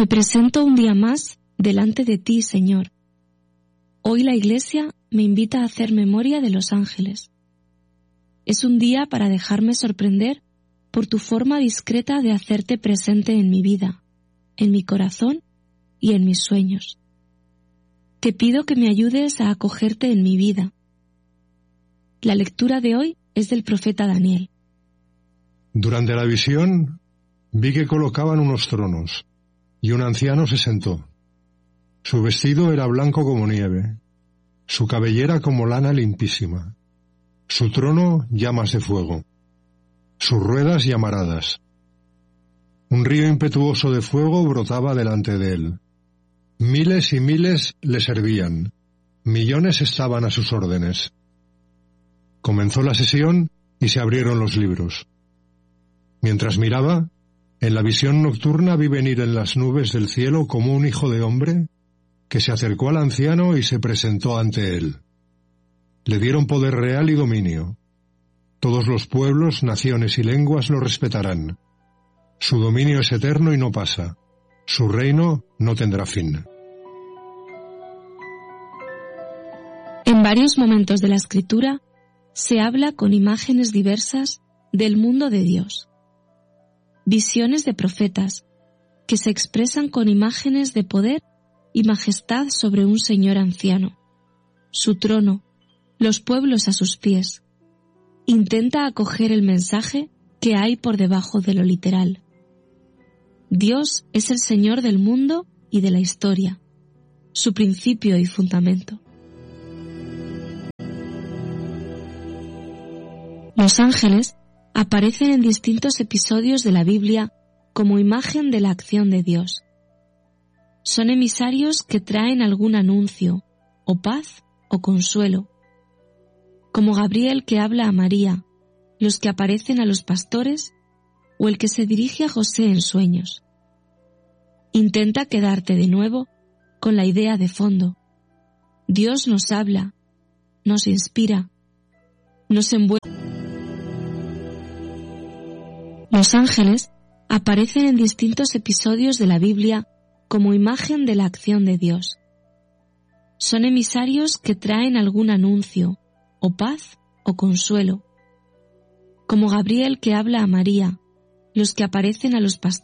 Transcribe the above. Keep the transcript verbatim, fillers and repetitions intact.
Me presento un día más delante de ti, Señor. Hoy la Iglesia me invita a hacer memoria de los ángeles. Es un día para dejarme sorprender por tu forma discreta de hacerte presente en mi vida, en mi corazón y en mis sueños. Te pido que me ayudes a acogerte en mi vida. La lectura de hoy es del profeta Daniel. Durante la visión vi que colocaban unos tronos, y un anciano se sentó. Su vestido era blanco como nieve, su cabellera como lana limpísima, su trono llamas de fuego, sus ruedas llamaradas. Un río impetuoso de fuego brotaba delante de él. Miles y miles le servían, millones estaban a sus órdenes. Comenzó la sesión y se abrieron los libros. Mientras miraba, en la visión nocturna vi venir en las nubes del cielo como un hijo de hombre que se acercó al anciano y se presentó ante él. Le dieron poder real y dominio. Todos los pueblos, naciones y lenguas lo respetarán. Su dominio es eterno y no pasa. Su reino no tendrá fin. En varios momentos de la Escritura se habla con imágenes diversas del mundo de Dios. Visiones de profetas que se expresan con imágenes de poder y majestad sobre un Señor anciano, su trono, los pueblos a sus pies. Intenta acoger el mensaje que hay por debajo de lo literal. Dios es el Señor del mundo y de la historia, su principio y fundamento. Los ángeles aparecen en distintos episodios de la Biblia como imagen de la acción de Dios. Son emisarios que traen algún anuncio, o paz, o consuelo. Como Gabriel que habla a María, los que aparecen a los pastores, o el que se dirige a José en sueños. Intenta quedarte de nuevo con la idea de fondo. Dios nos habla, nos inspira, nos envuelve. Los ángeles aparecen en distintos episodios de la Biblia como imagen de la acción de Dios. Son emisarios que traen algún anuncio, o paz, o consuelo. Como Gabriel que habla a María, los que aparecen a los pastores,